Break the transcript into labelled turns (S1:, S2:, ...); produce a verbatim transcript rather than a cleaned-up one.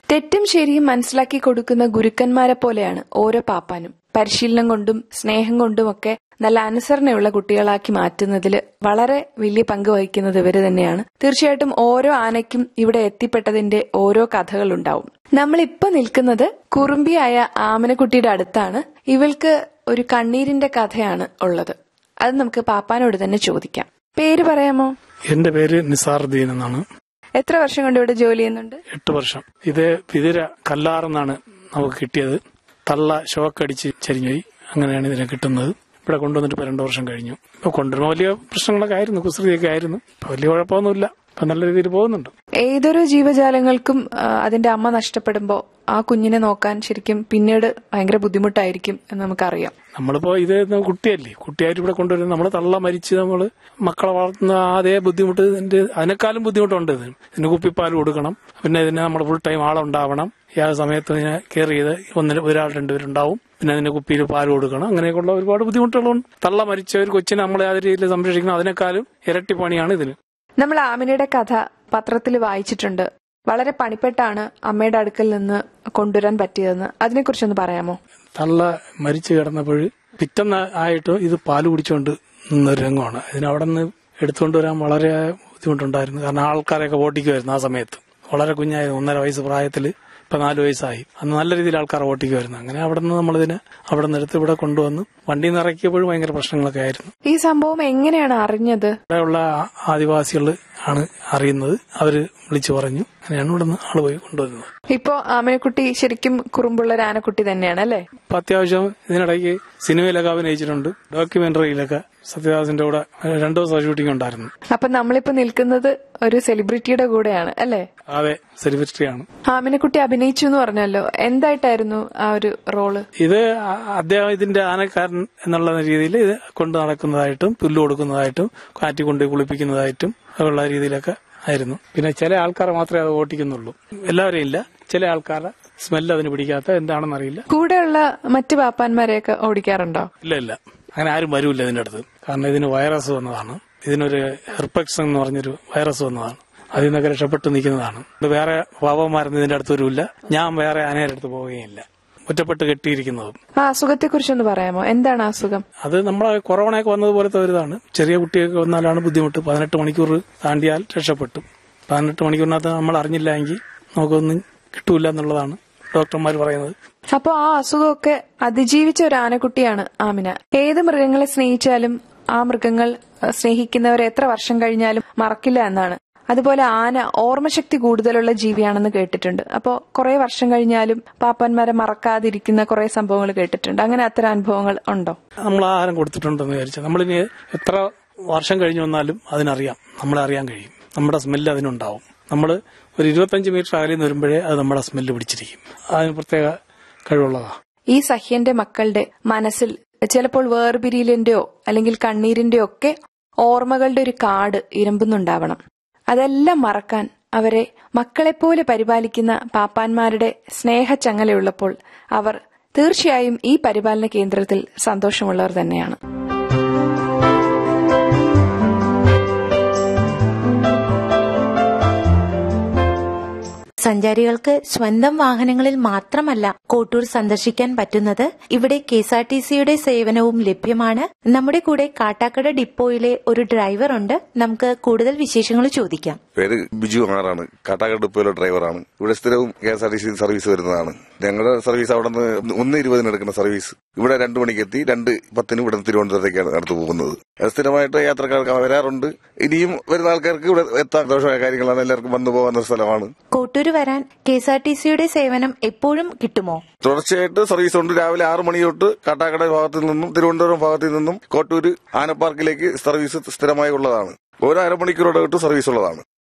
S1: തെറ്റും ശരിയും മനസ്സിലാക്കി കൊടുക്കുന്ന ഗുരുക്കന്മാരെ പോലെയാണ് ഓരോ പാപ്പാനും. പരിശീലനം കൊണ്ടും സ്നേഹം കൊണ്ടുമൊക്കെ നല്ല അനുസരണയുള്ള കുട്ടികളാക്കി മാറ്റുന്നതിൽ വളരെ വലിയ പങ്ക് വഹിക്കുന്നത് ഇവര് തന്നെയാണ്. തീർച്ചയായിട്ടും ഓരോ ആനയ്ക്കും ഇവിടെ എത്തിപ്പെട്ടതിന്റെ ഓരോ കഥകളുണ്ടാവും. നമ്മളിപ്പോ നിൽക്കുന്നത് കുറുമ്പിയായ ആമനക്കുട്ടിയുടെ അടുത്താണ്. ഇവൾക്ക് ഒരു കണ്ണീരിന്റെ കഥയാണ് ഉള്ളത്. അത് നമുക്ക് പാപ്പാനോട് തന്നെ ചോദിക്കാം. പേര് പറയാമോ?
S2: എന്റെ പേര് നിസാറുദ്ദീൻ എന്നാണ്.
S1: എത്ര വർഷം കൊണ്ട് ഇവിടെ ജോലി ചെയ്യുന്നുണ്ട്?
S2: എട്ട് വർഷം. ഇത് പിതിര കല്ലാറെന്നാണ് നമുക്ക് കിട്ടിയത്. തള്ള ഷോക്കടിച്ച് ചരിഞ്ഞുപോയി. അങ്ങനെയാണ് ഇതിനെ കിട്ടുന്നത്. ഇവിടെ കൊണ്ടുവന്നിട്ട് ഇപ്പൊ രണ്ടു വർഷം കഴിഞ്ഞു. ഇപ്പൊ കൊണ്ടുവരുമ്പോൾ വലിയ പ്രശ്നങ്ങളൊക്കെ ആയിരുന്നു, കുസൃതിയൊക്കെ ആയിരുന്നു. ഇപ്പൊ വലിയ കുഴപ്പമൊന്നുമില്ല. ഇപ്പൊ നല്ല രീതിയിൽ പോകുന്നുണ്ട്.
S1: ഏതൊരു ജീവജാലങ്ങൾക്കും അതിന്റെ അമ്മ നഷ്ടപ്പെടുമ്പോ ആ കുഞ്ഞിനെ നോക്കാൻ ശരിക്കും പിന്നീട് ഭയങ്കര ബുദ്ധിമുട്ടായിരിക്കും എന്ന് നമുക്കറിയാം.
S2: നമ്മളിപ്പോ ഇത് കുട്ടിയല്ലേ, കുട്ടിയായിട്ട് ഇവിടെ കൊണ്ടുവരുന്നത്. നമ്മള് തള്ള മരിച്ച് നമ്മള് മക്കളെ വളർത്തുന്ന അതേ ബുദ്ധിമുട്ട് അതിനേക്കാളും ബുദ്ധിമുട്ടുണ്ട്. ഇത് ഇതിന് കുപ്പിപ്പാൽ കൊടുക്കണം. പിന്നെ ഇതിന് നമ്മൾ ഫുൾ ടൈം ആളുണ്ടാവണം. ഈ ആ സമയത്ത് ഇതിനെ കെയർ ചെയ്ത് ഒന്നിന് ഒരാൾ രണ്ടുപേരുണ്ടാവും. പിന്നെ അതിന്റെ കുപ്പിയിൽ പാൽ കൊടുക്കണം. അങ്ങനെയൊക്കെയുള്ള ഒരുപാട് ബുദ്ധിമുട്ടുകളുണ്ട്. തള്ള മരിച്ച ഒരു കൊച്ചിനെ നമ്മളെ ആ രീതിയിൽ സംരക്ഷിക്കണം. അതിനേക്കാളും ഇരട്ടി പണിയാണ് ഇതിന്.
S1: നമ്മൾ ആമിനയുടെ കഥ പത്രത്തിൽ വായിച്ചിട്ടുണ്ട്. വളരെ പണിപ്പെട്ടാണ് അമ്മയുടെ അടുക്കൽ നിന്ന് കൊണ്ടുവരാൻ പറ്റിയതെന്ന്. അതിനെക്കുറിച്ചൊന്ന് പറയാമോ?
S2: തള്ള മരിച്ചു കിടന്നപ്പോൾ പിറ്റന്ന് ആയിട്ട് ഇത് പാല് കുടിച്ചുകൊണ്ട് നിന്നൊരു രംഗമാണ്. ഇതിനവിടെ നിന്ന് എടുത്തുകൊണ്ടുവരാൻ വളരെ ബുദ്ധിമുട്ടുണ്ടായിരുന്നു. കാരണം ആൾക്കാരെയൊക്കെ ഓട്ടിക്കുമായിരുന്നു. ആ സമയത്ത് വളരെ കുഞ്ഞായിരുന്നു. ഒന്നര വയസ്സ് പ്രായത്തില് ഇപ്പൊ നാലു വയസ്സായി. അന്ന് നല്ല രീതിയിൽ ആൾക്കാർ ഓട്ടിക്കുമായിരുന്നു. അങ്ങനെ അവിടെ നിന്ന് നമ്മളിതിനെ അവിടെ നിന്ന് എടുത്ത് ഇവിടെ കൊണ്ടുവന്ന് വണ്ടി നിറക്കിയപ്പോഴും ഭയങ്കര പ്രശ്നങ്ങളൊക്കെ ആയിരുന്നു.
S1: ഈ സംഭവം എങ്ങനെയാണ് അറിഞ്ഞത്?
S2: ഇവിടെയുള്ള ആദിവാസികൾ ആണ് അറിയുന്നത്. അവര് വിളിച്ചു പറഞ്ഞു. അങ്ങനെയാണ് ഇവിടെ നിന്ന് ആള് പോയി കൊണ്ടുവരുന്നത്.
S1: ഇപ്പോ ആമനക്കുട്ടി ശരിക്കും കുറുമ്പുള്ള ഒരു ആനക്കുട്ടി തന്നെയാണ് അല്ലേ?
S2: ഇപ്പൊ അത്യാവശ്യം ഇതിനിടയ്ക്ക് സിനിമയിലൊക്കെ അഭിനയിച്ചിട്ടുണ്ട്. ഡോക്യുമെന്ററിയിലൊക്കെ സത്യദാസിന്റെ കൂടെ രണ്ടു ദിവസം ഷൂട്ടിംഗ് ഉണ്ടായിരുന്നു.
S1: അപ്പൊ നമ്മളിപ്പോ നിൽക്കുന്നത് ഒരു സെലിബ്രിറ്റിയുടെ കൂടെയാണ് അല്ലേ?
S2: അതെ, സെലിബ്രിറ്റിയാണ്.
S1: ആമനക്കുട്ടി അഭിനയിച്ചു എന്ന് പറഞ്ഞല്ലോ. എന്തായിട്ടായിരുന്നു ആ ഒരു റോള്?
S2: ഇത് അദ്ദേഹം ഇതിന്റെ ആനക്കാരൻ എന്നുള്ള രീതിയിൽ ഇത് കൊണ്ടു നടക്കുന്നതായിട്ടും പുല്ല് കൊടുക്കുന്നതായിട്ടും കാറ്റി കൊണ്ട് കുളിപ്പിക്കുന്നതായിട്ടും ഉള്ള രീതിയിലൊക്കെ ആയിരുന്നു. പിന്നെ ചില ആൾക്കാരെ മാത്രമേ അത് ഓട്ടിക്കുന്നുള്ളൂ. എല്ലാവരെയും ഇല്ല. ചില ആൾക്കാരുടെ സ്മെല്ല് അതിന് പിടിക്കാത്ത എന്താണെന്ന് അറിയില്ല.
S1: കൂടെയുള്ള മറ്റു പാപ്പാന്മാരെയൊക്കെ ഓടിക്കാറുണ്ടോ?
S2: ഇല്ല ഇല്ല, അങ്ങനെ ആരും വരൂല്ല ഇതിന്റെ അടുത്ത്. കാരണം ഇതിന് വൈറസ് വന്നതാണ്. ഇതിനൊരു ഹെർപെക്സ് എന്ന് പറഞ്ഞൊരു വൈറസ് വന്നതാണ്. അതിൽ നിന്നൊക്കെ രക്ഷപ്പെട്ട് നിൽക്കുന്നതാണ്. വേറെ പാവന്മാരൊന്നും ഇതിന്റെ അടുത്ത് വരില്ല. ഞാൻ വേറെ ആനയുടെ അടുത്ത് പോവുകയില്ല. ഒറ്റപ്പെട്ട് കെട്ടിയിരിക്കുന്നതും.
S1: ആ അസുഖത്തെ കുറിച്ചൊന്ന് പറയാമോ? എന്താണ് അസുഖം?
S2: അത് നമ്മളെ കൊറോണയൊക്കെ വന്നതുപോലത്തെ ഒരു ഇതാണ്. ചെറിയ കുട്ടിയൊക്കെ വന്നാലാണ് ബുദ്ധിമുട്ട്. പതിനെട്ട് മണിക്കൂർ താണ്ടിയാൽ രക്ഷപ്പെട്ടു. പതിനെട്ട് മണിക്കൂറിനകത്ത് നമ്മൾ അറിഞ്ഞില്ല എങ്കിൽ നമുക്കൊന്നും കിട്ടൂല എന്നുള്ളതാണ് ഡോക്ടർമാർ പറയുന്നത്.
S1: അപ്പൊ ആ അസുഖമൊക്കെ അതിജീവിച്ച ഒരു ആനക്കുട്ടിയാണ് ആമിന. ഏത് മൃഗങ്ങളെ സ്നേഹിച്ചാലും ആ മൃഗങ്ങൾ സ്നേഹിക്കുന്നവരെ എത്ര വർഷം കഴിഞ്ഞാലും മറക്കില്ല എന്നാണ്. അതുപോലെ ആന ഓർമ്മശക്തി കൂടുതലുള്ള ജീവിയാണെന്ന് കേട്ടിട്ടുണ്ട്. അപ്പോ കുറെ വർഷം കഴിഞ്ഞാലും പാപ്പാന്മാരെ മറക്കാതിരിക്കുന്ന കുറെ സംഭവങ്ങൾ കേട്ടിട്ടുണ്ട്. അങ്ങനെ അത്തരം അനുഭവങ്ങൾ ഉണ്ടോ?
S2: നമ്മൾ ആഹാരം കൊടുത്തിട്ടുണ്ടെന്ന് വിചാരിച്ചാൽ നമ്മളിനി എത്ര വർഷം കഴിഞ്ഞു വന്നാലും അതിനറിയാം. നമ്മളെ അറിയാൻ കഴിയും. നമ്മുടെ സ്മെല്ല് അതിനുണ്ടാവും. നമ്മൾ ഒരു ഇരുപത്തഞ്ച് മീറ്റർ അകലിൽ നിന്ന് വരുമ്പോഴേ അത് നമ്മുടെ സ്മെല്ല് പിടിച്ചിരിക്കും. അതിന് പ്രത്യേക കഴിവുള്ളതാ.
S1: ഈ സഹ്യന്റെ മക്കളുടെ മനസ്സിൽ ചിലപ്പോൾ വേർപിരിയലിന്റെയോ അല്ലെങ്കിൽ കണ്ണീരിന്റെയോ ഒക്കെ ഓർമ്മകളുടെ ഒരു കാട് ഇരമ്പുന്നുണ്ടാവണം. അതെല്ലാം മറക്കാൻ അവരെ മക്കളെപ്പോലെ പരിപാലിക്കുന്ന പാപ്പാന്മാരുടെ സ്നേഹച്ചങ്ങലയുള്ളപ്പോൾ അവർ തീർച്ചയായും ഈ പരിപാലന കേന്ദ്രത്തിൽ സന്തോഷമുള്ളവർ തന്നെയാണ്.
S3: സഞ്ചാരികൾക്ക് സ്വന്തം വാഹനങ്ങളിൽ മാത്രമല്ല കോട്ടൂർ സന്ദർശിക്കാൻ പറ്റുന്നത്. ഇവിടെ കെ എസ് ആർ ടി സിയുടെ സേവനവും ലഭ്യമാണ്. നമ്മുടെ കൂടെ കാട്ടാക്കട ഡിപ്പോയിലെ ഒരു ഡ്രൈവർ ഉണ്ട്. നമുക്ക് കൂടുതൽ വിശേഷങ്ങൾ ചോദിക്കാം.
S4: പേര് ബിജു ആറാണ്. കാട്ടാക്കട ഡിപ്പോയിലെ ഡ്രൈവറാണ്. ഇവിടെ സ്ഥിരവും K S R T C service വരുന്നതാണ്. ഞങ്ങളുടെ സർവീസ് അവിടെ നിന്ന് ഒന്ന് ഇരുപതിന് എടുക്കുന്ന സർവീസ് ഇവിടെ രണ്ടു മണിക്ക് എത്തി രണ്ട് പത്തിന് ഇവിടെ തിരുവനന്തപുരത്തേക്കാണ് അടുത്ത് പോകുന്നത്. സ്ഥിരമായിട്ട് യാത്രക്കാർക്ക് വരാറുണ്ട്. ഇനിയും വരുന്ന ആൾക്കാർക്ക് ഇവിടെ എത്താൻ ദോഷമായ കാര്യങ്ങളാണ്. എല്ലാവർക്കും വന്നു പോകുന്ന സ്ഥലമാണ്.
S3: കോട്ടൂർ വരാൻ കെ എസ് ആർ ടി സിയുടെ സേവനം എപ്പോഴും കിട്ടുമോ?
S4: തുടർച്ചയായിട്ട് സർവീസ് ഉണ്ട്. രാവിലെ ആറ് മണി തൊട്ട് കാട്ടാക്കട ഭാഗത്തു നിന്നും തിരുവനന്തപുരം ഭാഗത്തു നിന്നും കോട്ടൂര് ആനപ്പാർക്കിലേക്ക് സർവീസ് സ്ഥിരമായി ഉള്ളതാണ്. ഓരോ അരമണിക്കൂറോടെ സർവീസ് ഉള്ളതാണ്.